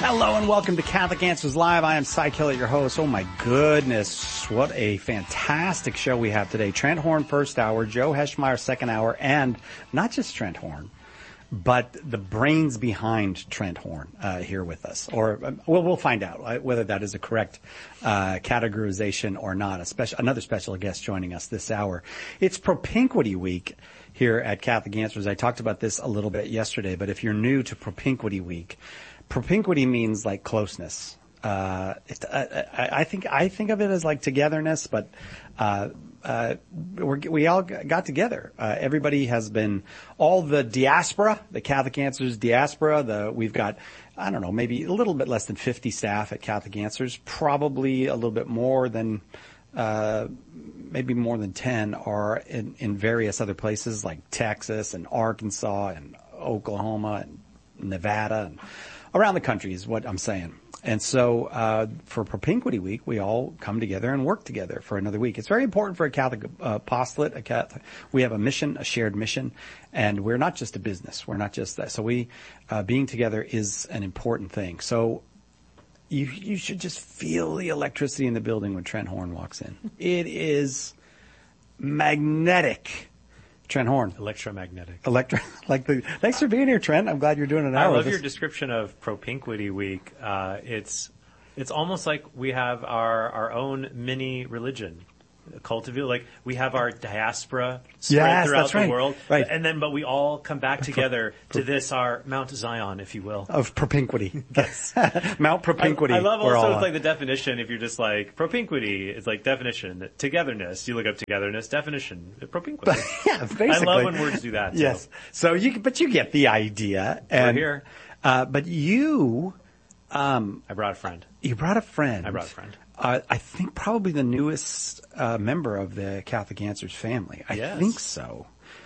Hello and welcome to Catholic Answers Live. I am Cy Kellett, your host. Oh my goodness, what a fantastic show we have today. Trent Horn first hour, Joe Heschmeyer second hour, and not just Trent Horn, but the brains behind Trent Horn here with us. Or we'll find out whether that is a correct categorization or not. Another special guest joining us this hour. It's Propinquity Week here at Catholic Answers. I talked about this a little bit yesterday, but if you're new to Propinquity Week, propinquity means like closeness. I think of it as like togetherness, but we all got together. Everybody has been, all the diaspora, the Catholic Answers diaspora. We've got, I don't know, maybe a little bit less than 50 staff at Catholic Answers. Probably a little bit more than, maybe more than 10 are in various other places like Texas and Arkansas and Oklahoma and Nevada and around the country is what I'm saying. And so for Propinquity Week, we all come together and work together for another week. It's very important for a Catholic apostolate. We have a mission, a shared mission, and we're not just a business. We're not just that. So being together is an important thing. So you should just feel the electricity in the building when Trent Horn walks in. It is magnetic. Trent Horn. Electromagnetic. Thanks for being here, Trent. I'm glad you're doing an hour. I love your description of Propinquity Week. It's almost like we have our own mini religion. Cultivate, like we have our diaspora spread throughout the world, right? But we all come back together to this, our Mount Zion, if you will, of Propinquity. Yes, Mount Propinquity. I love also like the definition. If you're just like propinquity, it's like definition, togetherness. You look up togetherness, definition, propinquity. Yeah, basically. I love when words do that. Yes. So you get the idea. And we're here. But you, I brought a friend. You brought a friend. I brought a friend. I think probably the newest member of the Catholic Answers family. I think so.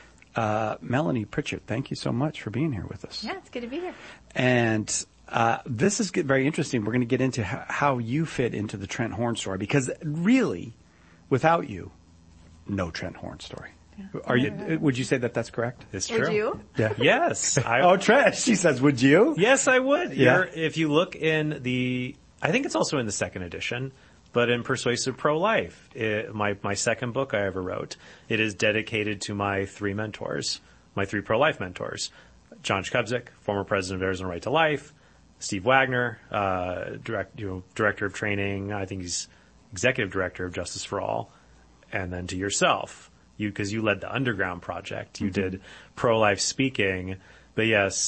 Melanie Pritchard, thank you so much for being here with us. Yeah, it's good to be here. And this is very interesting. We're going to get into how you fit into the Trent Horn story, because really, without you, no Trent Horn story. Yeah. Would you say that that's correct? It's true. Would you? Yeah. Yes. Trent, she says, would you? Yes, I would. Yeah. If you look in I think it's also in the second edition, but in Persuasive Pro-Life, my second book I ever wrote, it is dedicated to my three mentors, my three pro-life mentors. John Shkubzik, former president of Arizona Right to Life; Steve Wagner, director of training. I think he's executive director of Justice for All. And then to yourself, because you led the Underground Project. You did pro-life speaking. But yes,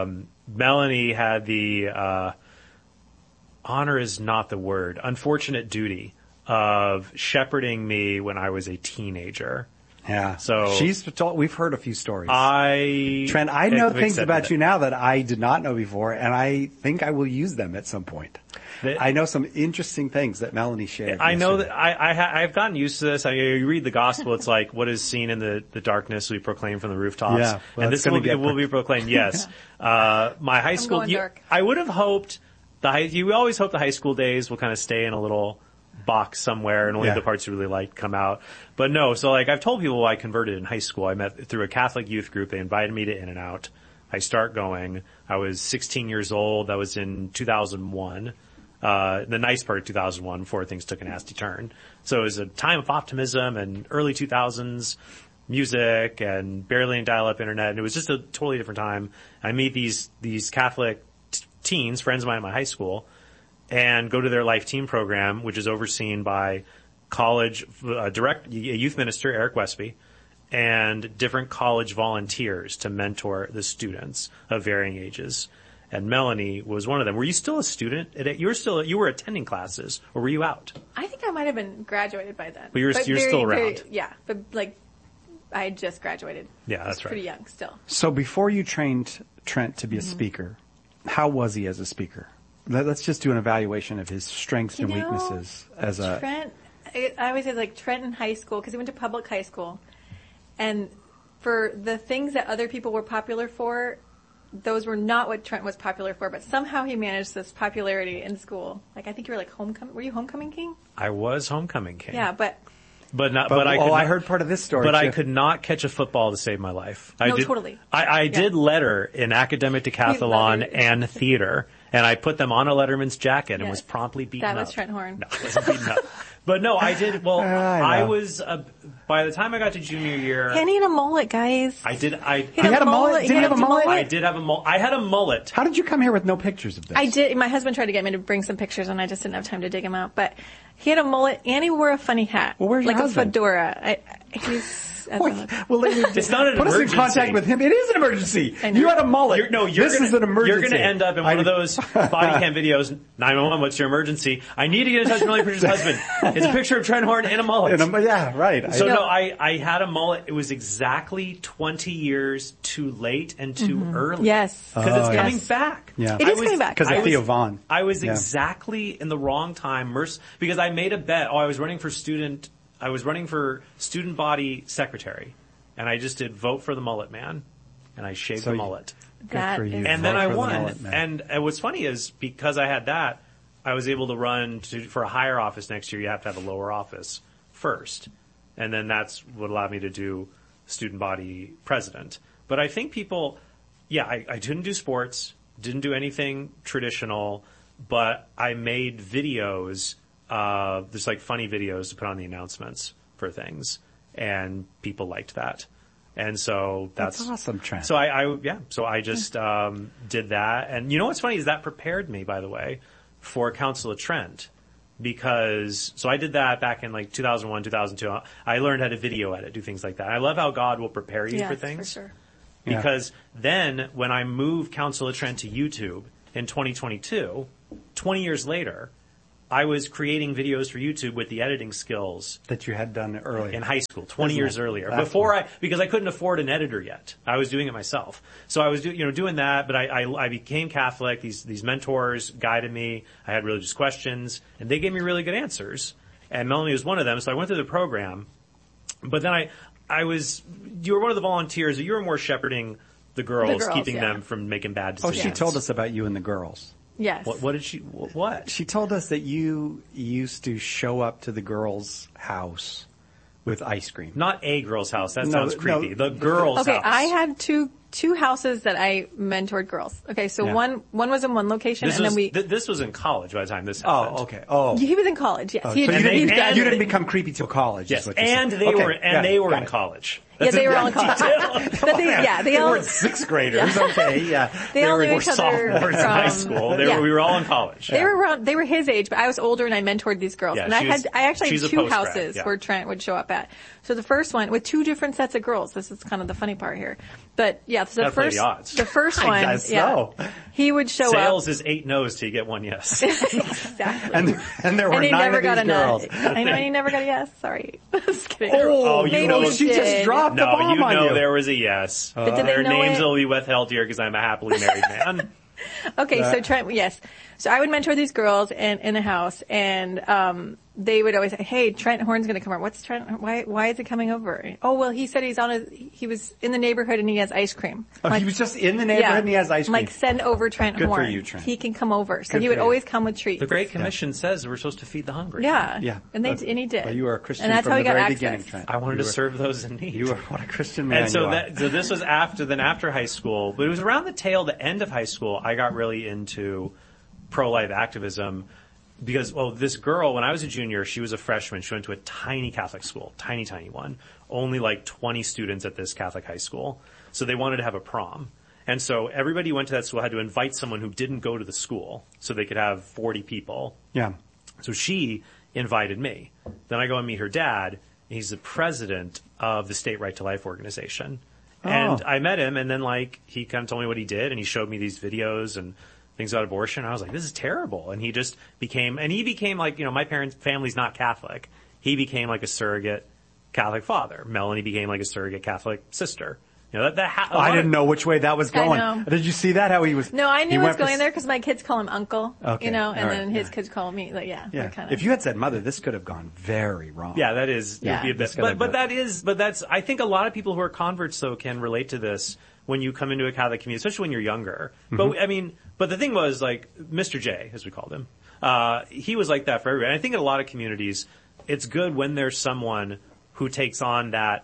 Melanie had the honor is not the word, unfortunate duty of shepherding me when I was a teenager. Yeah. So we've heard a few stories. Trent, I know things about you now that I did not know before, and I think I will use them at some point. I know some interesting things that Melanie shared. I know that I've gotten used to this. You read the gospel, it's like, what is seen in the darkness we proclaim from the rooftops. Yeah, well, and this will be proclaimed. Yes. My high school, I would have hoped you always hope the high school days will kind of stay in a little box somewhere and only the parts you really like come out. But no, so like I've told people I converted in high school. I met through a Catholic youth group. They invited me to In and Out. I start going. I was 16 years old. That was in 2001. The nice part of 2001 before things took a nasty turn. So it was a time of optimism and early 2000s music and barely in dial-up internet. And it was just a totally different time. I meet these Catholic teens, friends of mine at my high school, and go to their life team program, which is overseen by college youth minister Eric Westby and different college volunteers to mentor the students of varying ages. And Melanie was one of them. Were you still a student? You were attending classes, or were you out? I think I might have been graduated by then. But you're still around. Yeah, but like I had just graduated. Yeah, that's right. Pretty young still. So before you trained Trent to be a speaker, how was he as a speaker? Let's just do an evaluation of his strengths and weaknesses as a Trent. I always say like Trent in high school, because he went to public high school, and for the things that other people were popular for, those were not what Trent was popular for. But somehow he managed this popularity in school. Like I think you were like homecoming. Were you homecoming king? I was homecoming king. Yeah, but I heard part of this story. But too. I could not catch a football to save my life. Totally. I did letter in academic decathlon and theater, And I put them on a Letterman's jacket and was promptly beaten up. That was Trent Horn. No, I wasn't beaten up. But no, I did. Well, I was, by the time I got to junior year. And he had a mullet, guys. I did. He had a mullet? Did he have a mullet? I did have a mullet. I had a mullet. How did you come here with no pictures of this? I did. My husband tried to get me to bring some pictures, and I just didn't have time to dig them out. But he had a mullet, and he wore a funny hat. Well, where's your husband? A fedora. He's... Well, it's not an put emergency. Put us in contact with him. It is an emergency. You had a mullet. This is an emergency. You're going to end up in one of those body cam videos. 911, what's your emergency? I need to get in touch with Melanie Pritchard's husband. It's a picture of Trent Horn and a mullet. Yeah, right. So I had a mullet. It was exactly 20 years too late and too early. Yes. Because it's coming back. Yeah. It is coming back. Because of Theo Vaughn. I was exactly in the wrong time. Because I made a bet. I was running for student body secretary. And I just did vote for the mullet man, and I shaved the mullet. Good for you. And then I won. And what's funny is because I had that, I was able to run for a higher office next year. You have to have a lower office first, and then that's what allowed me to do student body president. But I think people, I didn't do sports, didn't do anything traditional, but I made videos, just like funny videos to put on the announcements for things. And people liked that. And so that's awesome, Trent. So I just did that. And you know what's funny is that prepared me, by the way, for Council of Trent. Because, so I did that back in like 2001, 2002. I learned how to video edit, do things like that. I love how God will prepare you for things. For sure. Because then when I moved Council of Trent to YouTube in 2022, 20 years later, I was creating videos for YouTube with the editing skills that you had done earlier in high school, 20 years earlier. Before because I couldn't afford an editor yet. I was doing it myself. So I was doing that, but I became Catholic. These mentors guided me. I had religious questions, and they gave me really good answers. And Melanie was one of them. So I went through the program. But then you were one of the volunteers. You were more shepherding the girls keeping them from making bad decisions. Oh, she told us about you and the girls. Yes. What did she? What? She told us that you used to show up to the girl's house with ice cream. Not a girl's house. That sounds creepy. The girl's house. Okay, I had two houses that I mentored girls. Okay, so one was in one location, this was in college by the time this happened. Oh, okay. Oh, he was in college. Yes, so you didn't become creepy till college. Yes, is what and they were in college. Yeah, they were all in college. They weren't sixth graders. Yeah. Okay, they all knew were each other sophomores in high school. We were all in college. They were his age, but I was older and I mentored these girls. Yeah, and I actually had two houses where Trent would show up at. So the first one with two different sets of girls. This is kind of the funny part here. But so the first one, he would show up. Sales is 8 no's till you get 1 yes. Exactly. And there were 9 of these girls. I know, and he never got a yes. Sorry. Just kidding. She just dropped the bomb on you. There was a yes. But did their they know names will be withheld here because I'm a happily married man. Okay, so Trent, yes. So I would mentor these girls in the house, and they would always say, "Hey, Trent Horn's going to come over. What's Trent? Why is he coming over? Oh, well, he said he was in the neighborhood and he has ice cream. Oh, he was just in the neighborhood and he has ice cream. Like, send over Trent Horn. Good for you, Trent. He can come over. So he would always come with treats. The Great Commission says we're supposed to feed the hungry. Yeah. And he did. Well, you were a Christian and that's from how he the got very access. beginning, Trent. I wanted to serve those in need. You were what a Christian man. And so this was after high school, but it was around the end of high school I got really into pro-life activism. Because, this girl, when I was a junior, she was a freshman. She went to a tiny Catholic school, tiny one. Only like 20 students at this Catholic high school. So they wanted to have a prom. And so everybody who went to that school had to invite someone who didn't go to the school so they could have 40 people. Yeah. So she invited me. Then I go and meet her dad. And he's the president of the State Right to Life organization. Oh. And I met him, and then he kind of told me what he did, and he showed me these videos and things about abortion. I was like, this is terrible. And he just became my family's not Catholic. He became like a surrogate Catholic father. Melanie became like a surrogate Catholic sister. I didn't know which way that was going. I know. Did you see that? How he was? No, I knew it was going there because my kids call him uncle. Okay. Then his kids call me. If you had said mother, this could have gone very wrong. Yeah, that is. Yeah. Be a bit, but that's. I think a lot of people who are converts though can relate to this when you come into a Catholic community, especially when you're younger. Mm-hmm. But the thing was Mr. J, as we called him. He was like that for everybody. And I think in a lot of communities, it's good when there's someone who takes on that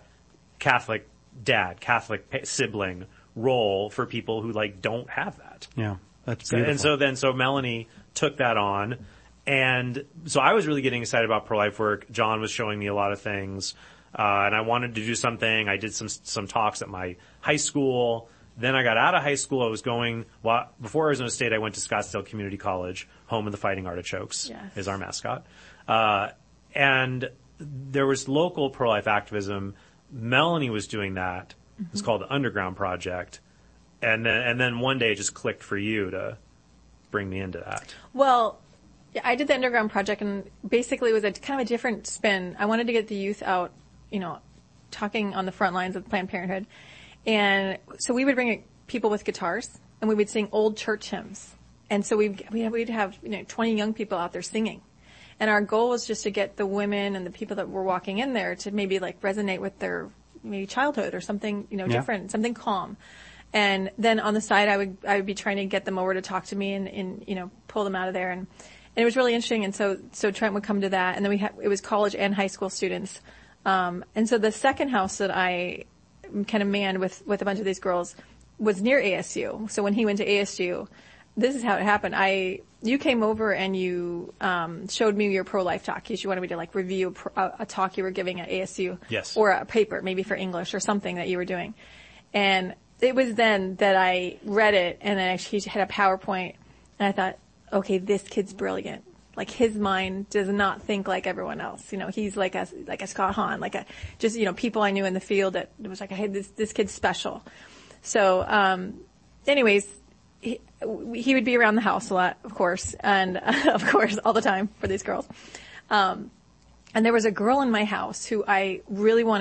Catholic dad, Catholic sibling role for people who don't have that. Yeah. That's beautiful. So Melanie took that on. And so I was really getting excited about pro-life work. John was showing me a lot of things. And I wanted to do something. I did some talks at my high school. Then I got out of high school. I was before Arizona State, I went to Scottsdale Community College, home of the Fighting Artichokes, is our mascot. And there was local pro-life activism. Melanie was doing that. Mm-hmm. It's called the Underground Project. And then one day it just clicked for you to bring me into that. Well, yeah, I did the Underground Project, and basically it was a kind of a different spin. I wanted to get the youth out, talking on the front lines of Planned Parenthood. And so we would bring people with guitars, and we would sing old church hymns. And so we'd have 20 young people out there singing. And our goal was just to get the women and the people that were walking in there to maybe like resonate with their maybe childhood or something, different, something calm. And then on the side, I would be trying to get them over to talk to me and pull them out of there. And it was really interesting. And so Trent would come to that. And then it was college and high school students. And so the second house that I kind of manned with a bunch of these girls was near ASU. So when he went to ASU, this is how it happened. You came over and you showed me your pro-life talk because you wanted me to like review a talk you were giving at ASU. Yes. Or a paper, maybe for English or something that you were doing. And it was then that I read it, and then he had a PowerPoint, and I thought, okay, this kid's brilliant. Like his mind does not think like everyone else. He's like a Scott Hahn, people I knew in the field that it was like, hey, this kid's special. So, anyways, he would be around the house a lot, of course, and of course all the time for these girls. And there was a girl in my house who I really wanted